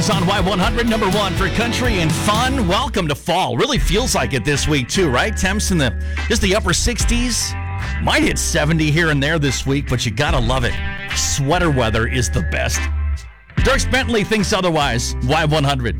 It's on Y100, number one for country and fun. Welcome to fall. Really feels like it this week, too, right? Temps in just the upper 60s. Might hit 70 here and there this week, but you gotta love it. Sweater weather is the best. Dirk Bentley thinks otherwise. Y100.